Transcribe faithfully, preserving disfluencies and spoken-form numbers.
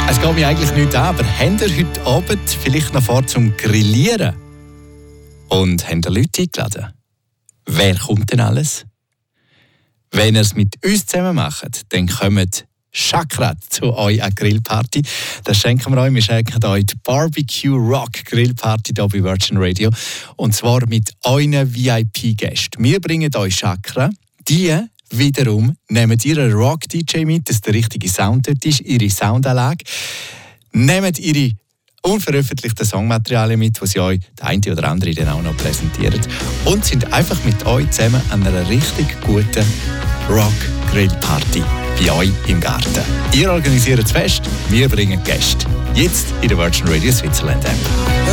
Es geht mir eigentlich nicht an, aber habt ihr heute Abend vielleicht noch vor zum Grillieren? Und habt ihr Leute eingeladen? Wer kommt denn alles? Wenn ihr es mit uns zusammen macht, dann kommt Chakra zu euch eine Grillparty. Das schenken wir euch. Wir schenken euch die Barbecue Rock Grillparty hier bei Virgin Radio. Und zwar mit euren V I P-Gästen. Wir bringen euch Chakra. Die wiederum nehmen ihren Rock-D J mit, dass der richtige Sound dort ist, ihre Soundanlage. Nehmen ihre unveröffentlichten Songmaterialien mit, die sie euch der eine oder andere dann auch noch präsentieren. Und sind einfach mit euch zusammen an einer richtig guten Rock-Grillparty bei euch im Garten. Ihr organisiert das Fest, wir bringen Gäste. Jetzt in der Virgin Radio Switzerland App.